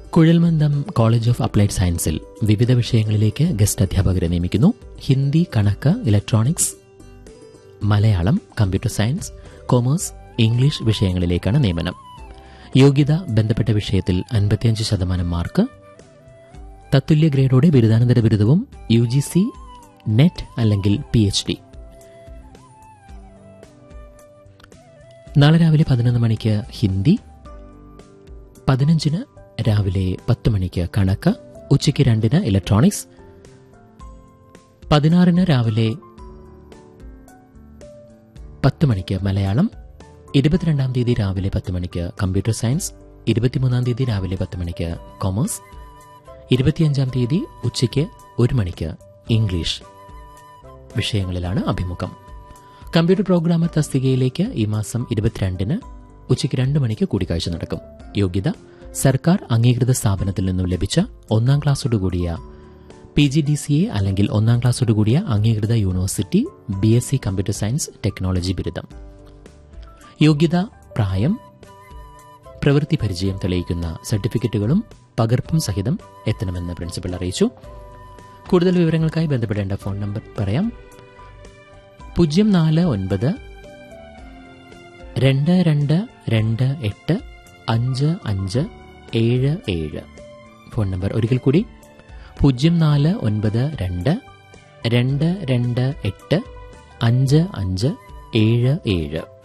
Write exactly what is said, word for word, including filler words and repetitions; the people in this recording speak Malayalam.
കുഴൽമന്ദം കോളേജ് ഓഫ് അപ്ലൈഡ് സയൻസിൽ വിവിധ വിഷയങ്ങളിലേക്ക് ഗസ്റ്റ് അധ്യാപകരെ നിയമിക്കുന്നു. ഹിന്ദി, കണക്ക്, electronics, Malayalam, computer science, commerce, English വിഷയങ്ങളിലേക്കാണ് നിയമനം. യോഗ്യത ബന്ധപ്പെട്ട വിഷയത്തിൽ അൻപത്തിയഞ്ച് ശതമാനം മാർക്ക്, തത്തുല്യ ഗ്രേഡോടെ ബിരുദാനന്തര ബിരുദവും, യു ജി സി, നെറ്റ് അല്ലെങ്കിൽ പി എച്ച് ഡി. നാളെ രാവിലെ പതിനൊന്ന് മണിക്ക് ഹിന്ദി, പതിനഞ്ചിന് രാവിലെ പത്ത് മണിക്ക് കണക്ക്, ഉച്ചയ്ക്ക് രണ്ടിന് ഇലക്ട്രോണിക്സ്, പതിനാറിന് രാവിലെ പത്ത് മണിക്ക് മലയാളം, ഇരുപത്തിരണ്ടാം തീയതി രാവിലെ പത്ത് മണിക്ക് കമ്പ്യൂട്ടർ സയൻസ്, ഇരുപത്തിമൂന്നാം തീയതി രാവിലെ പത്ത് മണിക്ക് കൊമേഴ്സ്, ഇരുപത്തിയഞ്ചാം തീയതി ഉച്ചയ്ക്ക് ഒരു മണിക്ക് ഇംഗ്ലീഷ് വിഷയങ്ങളിലാണ് അഭിമുഖം. കമ്പ്യൂട്ടർ പ്രോഗ്രാമർ തസ്തികയിലേക്ക് ഈ മാസം ഇരുപത്തിരണ്ടിന് ഉച്ചയ്ക്ക് രണ്ട് മണിക്ക് കൂടിക്കാഴ്ച നടക്കും. യോഗ്യത സർക്കാർ അംഗീകൃത സ്ഥാപനത്തിൽ നിന്നും ലഭിച്ച ഒന്നാം ക്ലാസ്സോടുകൂടിയ P G D C A അല്ലെങ്കിൽ ഒന്നാം ക്ലാസ്സോടുകൂടിയ അംഗീകൃത university B S C computer science technology ബിരുദം. യോഗ്യത, പ്രായം, പ്രവൃത്തി പരിചയം തെളിയിക്കുന്ന സർട്ടിഫിക്കറ്റുകളും പകർപ്പും സഹിതം എത്തണമെന്ന് പ്രിൻസിപ്പൽ അറിയിച്ചു. കൂടുതൽ വിവരങ്ങൾക്കായി ബന്ധപ്പെടേണ്ട ഫോൺ നമ്പർ പറയാം. പൂജ്യം നാല് ഒൻപത് രണ്ട് രണ്ട് രണ്ട് എട്ട് അഞ്ച് അഞ്ച് ഏഴ് ഏഴ്. ഫോൺ നമ്പർ ഒരിക്കൽ കൂടി പൂജ്യം നാല് ഒൻപത് രണ്ട് രണ്ട് രണ്ട് എട്ട് അഞ്ച് അഞ്ച് ഏഴ് ഏഴ്.